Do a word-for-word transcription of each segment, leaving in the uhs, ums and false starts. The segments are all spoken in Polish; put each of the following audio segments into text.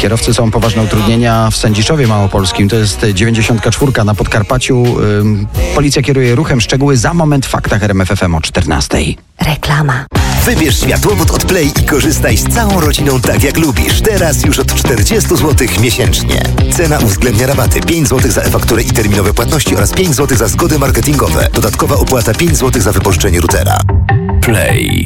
Kierowcy są poważne utrudnienia w Sędziszowie Małopolskim. To jest dziewięćdziesiątka czwórka na Podkarpaciu. Policja kieruje ruchem. Szczegóły za moment w faktach R M F F M o czternastej. Reklama. Wybierz światłowód od Play i korzystaj z całą rodziną tak jak lubisz. Teraz już od czterdzieści złotych miesięcznie. Cena uwzględnia rabaty pięć złotych za e-fakturę i terminowe płatności oraz pięć złotych za zgody marketingowe. Dodatkowa opłata pięć złotych za wypożyczenie routera. Play.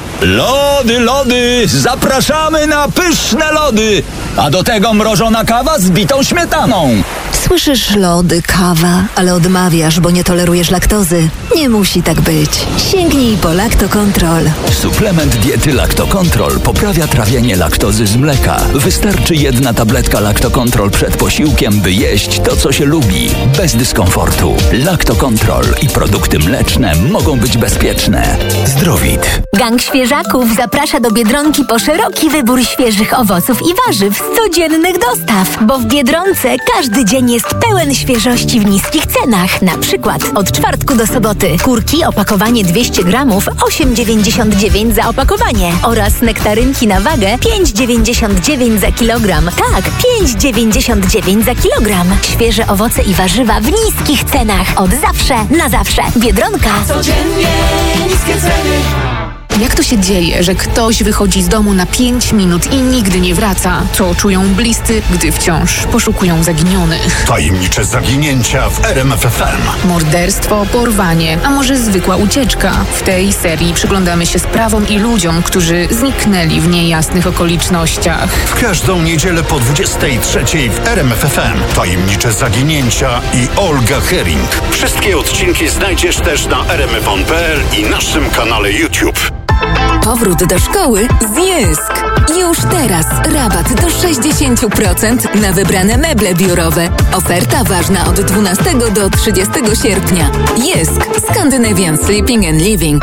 Lody, lody! Zapraszamy na pyszne lody! A do tego mrożona kawa z bitą śmietaną. Słyszysz lody, kawa, ale odmawiasz, bo nie tolerujesz laktozy. Nie musi tak być. Sięgnij po Laktokontrol. Suplement diety Laktokontrol poprawia trawienie laktozy z mleka. Wystarczy jedna tabletka Laktokontrol przed posiłkiem, by jeść to, co się lubi. Bez dyskomfortu. Laktokontrol i produkty mleczne mogą być bezpieczne. Zdrowit. Gang Świeżaków zaprasza do Biedronki po szeroki wybór świeżych owoców i warzyw z codziennych dostaw, bo w Biedronce każdy dzień jest pełen świeżości w niskich cenach. Na przykład od czwartku do soboty kurki opakowanie dwieście gramów osiem dziewięćdziesiąt dziewięć za opakowanie oraz nektarynki na wagę pięć dziewięćdziesiąt dziewięć za kilogram. Tak, pięć dziewięćdziesiąt dziewięć za kilogram. Świeże owoce i warzywa w niskich cenach. Od zawsze, na zawsze. Biedronka. Codziennie niskie ceny. Jak to się dzieje, że ktoś wychodzi z domu na pięć minut i nigdy nie wraca? Co czują bliscy, gdy wciąż poszukują zaginionych? Tajemnicze zaginięcia w R M F F M. Morderstwo, porwanie, a może zwykła ucieczka? W tej serii przyglądamy się sprawom i ludziom, którzy zniknęli w niejasnych okolicznościach. W każdą niedzielę po dwudziestej trzeciej w R M F F M. Tajemnicze zaginięcia i Olga Hering. Wszystkie odcinki znajdziesz też na r m f on kropka p l i naszym kanale YouTube. Powrót do szkoły z Jysk. Już teraz rabat do sześćdziesiąt procent na wybrane meble biurowe. Oferta ważna od dwunastego do trzydziestego sierpnia. Jysk. Scandinavian Sleeping and Living.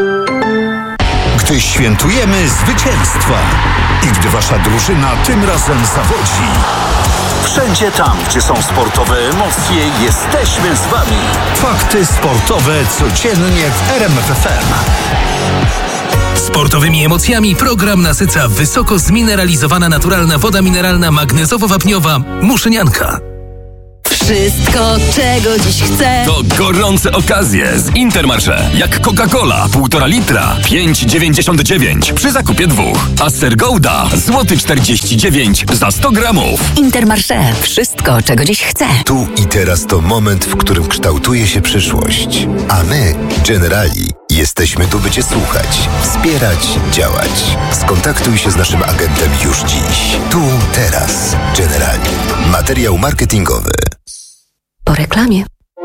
Gdy świętujemy zwycięstwa i gdy wasza drużyna tym razem zawodzi. Wszędzie tam, gdzie są sportowe emocje, jesteśmy z wami. Fakty sportowe codziennie w R M F F M. Sportowymi emocjami program nasyca wysoko zmineralizowana naturalna woda mineralna magnezowo-wapniowa Muszynianka. Wszystko, czego dziś chcę. To gorące okazje z Intermarché. Jak Coca-Cola, półtora litra, pięć dziewięćdziesiąt dziewięć przy zakupie dwóch. A ser Gouda, złoty czterdzieści dziewięć za sto gramów. Intermarché. Wszystko, czego dziś chcę. Tu i teraz to moment, w którym kształtuje się przyszłość. A my, Generali, jesteśmy tu, by cię słuchać, wspierać, działać. Skontaktuj się z naszym agentem już dziś. Tu, teraz. Generali. Materiał marketingowy. Po reklamie.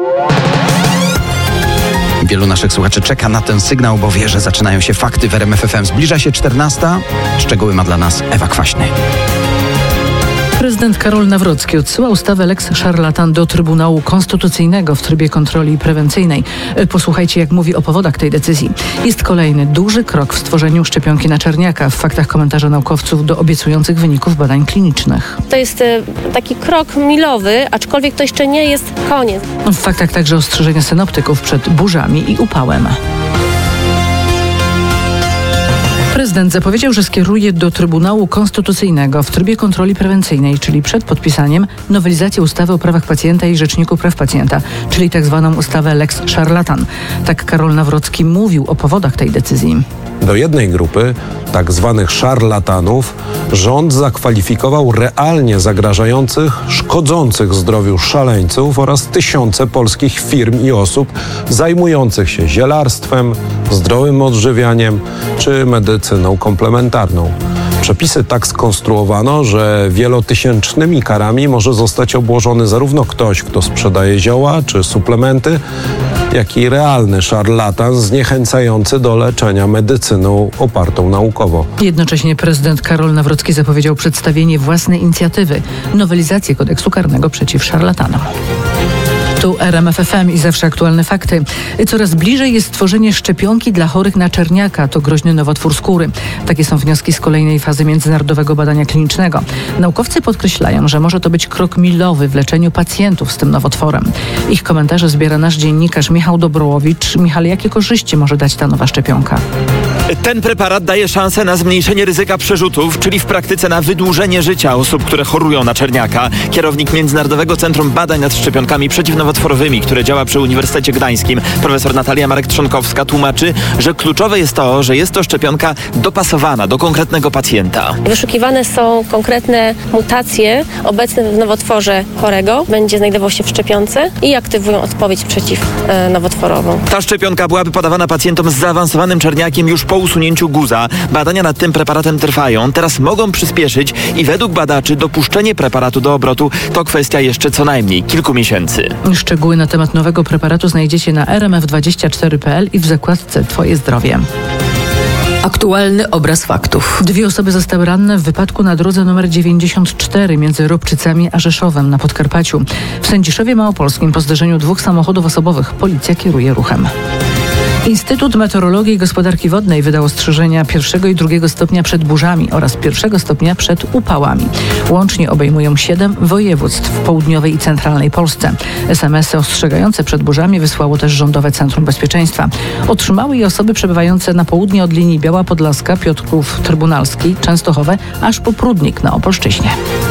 Wielu naszych słuchaczy czeka na ten sygnał, bo wie, że zaczynają się fakty w R M F F M. Zbliża się czternasta. Szczegóły ma dla nas Ewa Kwaśny. Prezydent Karol Nawrocki odsyła ustawę Lex Szarlatan do Trybunału Konstytucyjnego w trybie kontroli prewencyjnej. Posłuchajcie, jak mówi o powodach tej decyzji. Jest kolejny duży krok w stworzeniu szczepionki na czerniaka. W faktach komentarza naukowców do obiecujących wyników badań klinicznych. To jest taki krok milowy, aczkolwiek to jeszcze nie jest koniec. W faktach także ostrzeżenia synoptyków przed burzami i upałem. Prezydent zapowiedział, że skieruje do Trybunału Konstytucyjnego w trybie kontroli prewencyjnej, czyli przed podpisaniem, nowelizację ustawy o prawach pacjenta i Rzeczniku Praw Pacjenta, czyli tzw. ustawę Lex Szarlatan. Tak Karol Nawrocki mówił o powodach tej decyzji. Do jednej grupy, tak zwanych szarlatanów, rząd zakwalifikował realnie zagrażających, szkodzących zdrowiu szaleńców oraz tysiące polskich firm i osób zajmujących się zielarstwem, zdrowym odżywianiem czy medycyną komplementarną. Przepisy tak skonstruowano, że wielotysięcznymi karami może zostać obłożony zarówno ktoś, kto sprzedaje zioła czy suplementy, jak i realny szarlatan zniechęcający do leczenia medycyną opartą naukowo. Jednocześnie prezydent Karol Nawrocki zapowiedział przedstawienie własnej inicjatywy, nowelizację kodeksu karnego przeciw szarlatanom. Tu R M F F M i zawsze aktualne fakty. Coraz bliżej jest stworzenie szczepionki dla chorych na czerniaka. To groźny nowotwór skóry. Takie są wnioski z kolejnej fazy międzynarodowego badania klinicznego. Naukowcy podkreślają, że może to być krok milowy w leczeniu pacjentów z tym nowotworem. Ich komentarze zbiera nasz dziennikarz Michał Dobrołowicz. Michał, jakie korzyści może dać ta nowa szczepionka? Ten preparat daje szansę na zmniejszenie ryzyka przerzutów, czyli w praktyce na wydłużenie życia osób, które chorują na czerniaka. Kierownik Międzynarodowego Centrum Badań nad Szczepionkami Przeciwnowotworowymi, które działa przy Uniwersytecie Gdańskim, profesor Natalia Marek-Trzonkowska, tłumaczy, że kluczowe jest to, że jest to szczepionka dopasowana do konkretnego pacjenta. Wyszukiwane są konkretne mutacje obecne w nowotworze chorego. Będzie znajdował się w szczepionce i aktywują odpowiedź przeciwnowotworową. Ta szczepionka byłaby podawana pacjentom z zaawansowanym czerniakiem już po usunięciu guza. Badania nad tym preparatem trwają. Teraz mogą przyspieszyć i według badaczy dopuszczenie preparatu do obrotu to kwestia jeszcze co najmniej kilku miesięcy. Szczegóły na temat nowego preparatu znajdziecie na r m f dwadzieścia cztery kropka p l i w zakładce Twoje zdrowie. Aktualny obraz faktów. Dwie osoby zostały ranne w wypadku na drodze nr dziewięćdziesiąt cztery między Ropczycami a Rzeszowem na Podkarpaciu. W Sędziszowie Małopolskim po zderzeniu dwóch samochodów osobowych policja kieruje ruchem. Instytut Meteorologii i Gospodarki Wodnej wydał ostrzeżenia pierwszego i drugiego stopnia przed burzami oraz pierwszego stopnia przed upałami. Łącznie obejmują siedem województw w południowej i centralnej Polsce. es em esy ostrzegające przed burzami wysłało też Rządowe Centrum Bezpieczeństwa. Otrzymały je osoby przebywające na południe od linii Biała Podlaska, Piotrków Trybunalski, Częstochowe, aż po Prudnik na Opolszczyźnie.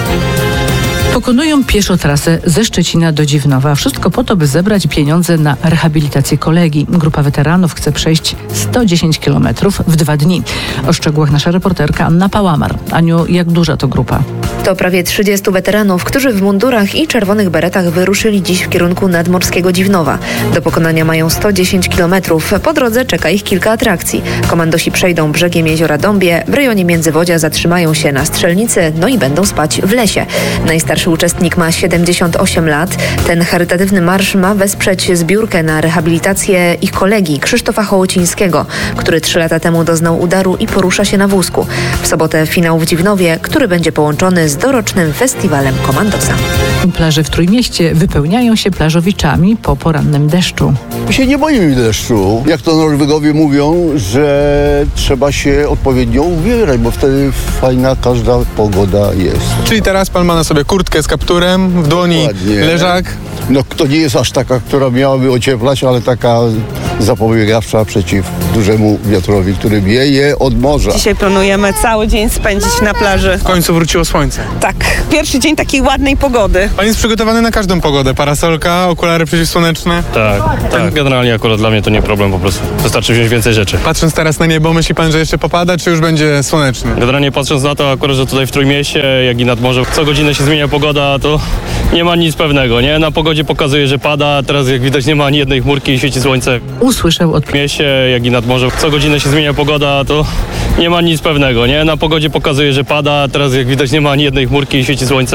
Pokonują pieszo trasę ze Szczecina do Dziwnowa. Wszystko po to, by zebrać pieniądze na rehabilitację kolegi. Grupa weteranów chce przejść sto dziesięć kilometrów w dwa dni. O szczegółach nasza reporterka Anna Pałamar. Aniu, jak duża to grupa? To prawie trzydziestu weteranów, którzy w mundurach i czerwonych beretach wyruszyli dziś w kierunku nadmorskiego Dziwnowa. Do pokonania mają sto dziesięć kilometrów. Po drodze czeka ich kilka atrakcji. Komandosi przejdą brzegiem jeziora Dąbie, w rejonie Międzywodzia zatrzymają się na strzelnicy, no i będą spać w lesie. Najstarszy uczestnik ma siedemdziesiąt osiem lat. Ten charytatywny marsz ma wesprzeć zbiórkę na rehabilitację ich kolegi Krzysztofa Hołocińskiego, który trzy lata temu doznał udaru i porusza się na wózku. W sobotę finał w Dziwnowie, który będzie połączony z dorocznym festiwalem Komandosa. Plaże w Trójmieście wypełniają się plażowiczami po porannym deszczu. My się nie boimy deszczu. Jak to Norwegowie mówią, że trzeba się odpowiednio ubierać, bo wtedy fajna każda pogoda jest. Czyli teraz pan ma na sobie kurtkę z kapturem, w dłoni Dokładnie. leżak. No to nie jest aż taka, która miałaby ocieplać, ale taka zapobiegawcza przeciw dużemu wiatrowi, który wieje od morza. Dzisiaj planujemy cały dzień spędzić na plaży. W końcu wróciło słońce. Tak, pierwszy dzień takiej ładnej pogody. Pan jest przygotowany na każdą pogodę. Parasolka, okulary przeciwsłoneczne. Tak, tak. Generalnie akurat dla mnie to nie problem po prostu. Wystarczy wziąć więcej rzeczy. Patrząc teraz na niebo, myśli pan, że jeszcze popada, czy już będzie słonecznie? Generalnie patrząc na to akurat, że tutaj w Trójmieście, jak i nad morzem, co godzinę się zmienia pogoda, to nie ma nic pewnego, nie? Na pogodzie pokazuje, że pada, teraz jak widać nie ma ani jednej chmurki i świeci słońce. Usłyszał od mieście, jak i nad morzem, co godzinę się zmienia pogoda, to nie ma nic pewnego, nie? Na pogodzie pokazuje, że pada, teraz jak widać nie ma ani jednej chmurki i świeci słońce.